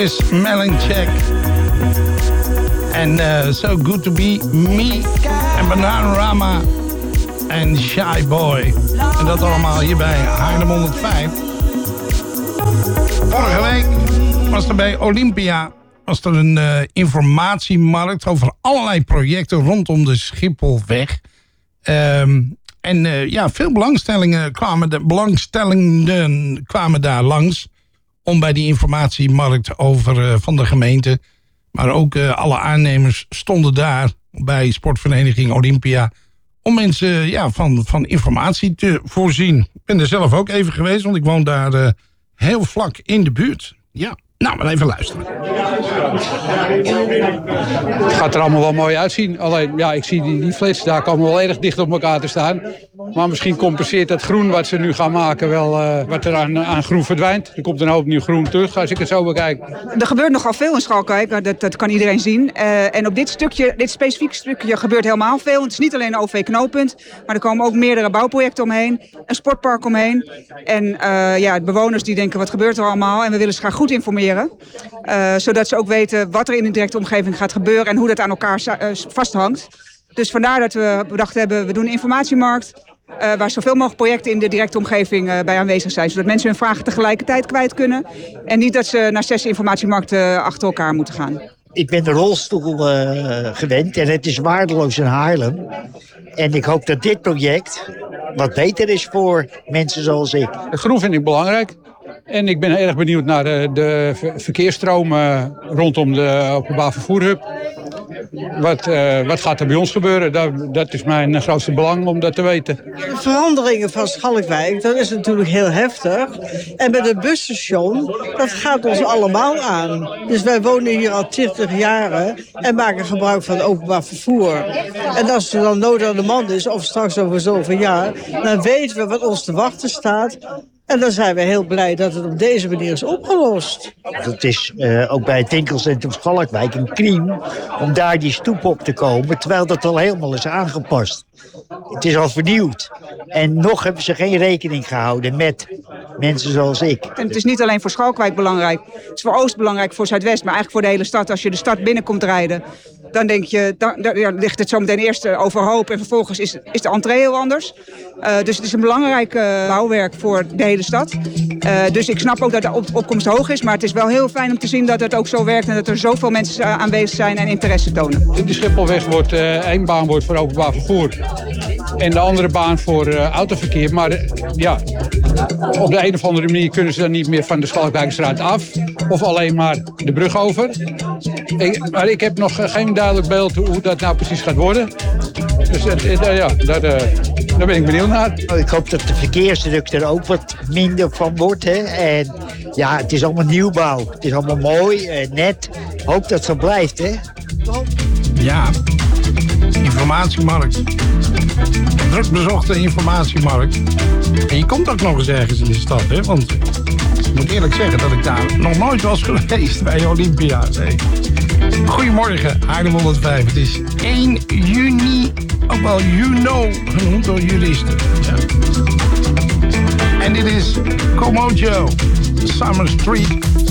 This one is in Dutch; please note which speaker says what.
Speaker 1: is Melancheck. En So Good To Be Me. En Bananarama. En Shy Boy. En dat allemaal hier bij Haarlem 105. Vorige week was er bij Olympia een informatiemarkt over allerlei projecten rondom de Schipholweg. Veel belangstellenden kwamen daar langs om bij die informatiemarkt van de gemeente. Maar ook alle aannemers stonden daar bij sportvereniging Olympia om mensen van informatie te voorzien. Ik ben er zelf ook even geweest, want ik woon daar heel vlak in de buurt. Ja, nou, maar even luisteren.
Speaker 2: Het gaat er allemaal wel mooi uitzien. Alleen, ja, ik zie die flits daar komen wel erg dicht op elkaar te staan. Maar misschien compenseert dat groen wat ze nu gaan maken wel wat er aan groen verdwijnt. Er komt een hoop nieuw groen terug, als ik het zo bekijk.
Speaker 3: Er gebeurt nogal veel in Schalkwijk, dat kan iedereen zien. En op dit specifieke stukje gebeurt helemaal veel. Het is niet alleen een OV-knooppunt, maar er komen ook meerdere bouwprojecten omheen. Een sportpark omheen. En de bewoners die denken, wat gebeurt er allemaal? En we willen ze graag goed informeren. Zodat ze ook weten wat er in de directe omgeving gaat gebeuren en hoe dat aan elkaar vasthangt. Dus vandaar dat we bedacht hebben, we doen een informatiemarkt. Waar zoveel mogelijk projecten in de directe omgeving bij aanwezig zijn. Zodat mensen hun vragen tegelijkertijd kwijt kunnen. En niet dat ze naar 6 informatiemarkten achter elkaar moeten gaan.
Speaker 4: Ik ben de rolstoel gewend en het is waardeloos in Haarlem. En ik hoop dat dit project wat beter is voor mensen zoals ik.
Speaker 2: Het groen vind ik belangrijk. En ik ben erg benieuwd naar de verkeersstromen rondom de openbaar vervoerhub. Wat gaat er bij ons gebeuren? Dat is mijn grootste belang om dat te weten.
Speaker 5: De veranderingen van Schalkwijk, dat is natuurlijk heel heftig. En met het busstation, dat gaat ons allemaal aan. Dus wij wonen hier al 20 jaren en maken gebruik van openbaar vervoer. En als er dan nood aan de man is, of straks over zoveel jaar, dan weten we wat ons te wachten staat. En dan zijn we heel blij dat het op deze manier is opgelost.
Speaker 4: Het is ook bij het winkelcentrum Schalkwijk een crime om daar die stoep op te komen, terwijl dat al helemaal is aangepast. Het is al vernieuwd. En nog hebben ze geen rekening gehouden met mensen zoals ik.
Speaker 3: En het is niet alleen voor Schalkwijk belangrijk. Het is voor Oost belangrijk, voor Zuidwest, maar eigenlijk voor de hele stad. Als je de stad binnenkomt rijden, dan denk je, dan ligt het zo meteen eerst overhoop en vervolgens is de entree heel anders. Dus het is een belangrijk bouwwerk voor de hele stad. Dus ik snap ook dat de opkomst hoog is, maar het is wel heel fijn om te zien dat het ook zo werkt en dat er zoveel mensen aanwezig zijn en interesse tonen.
Speaker 2: De Schipholweg wordt één baan wordt voor openbaar vervoer en de andere baan voor autoverkeer. Maar op de een of andere manier kunnen ze dan niet meer van de Schalkwijkstraat af of alleen maar de brug over. Maar ik heb nog geen duidelijk beeld hoe dat nou precies gaat worden. Dus daar ben ik benieuwd naar.
Speaker 4: Ik hoop dat de verkeersdruk er ook wat minder van wordt. Hè? En ja, het is allemaal nieuwbouw. Het is allemaal mooi, net. Hoop dat het zo blijft, hè?
Speaker 1: Ja, informatiemarkt. Druk bezochte informatiemarkt. En je komt ook nog eens ergens in de stad, hè? Want ik moet eerlijk zeggen dat ik daar nog nooit was geweest bij Olympia. Nee. Goedemorgen, Haarlem 105. Het is 1 juni, ook wel genoemd door juristen. Ja. En dit is Komojo, Summer Street.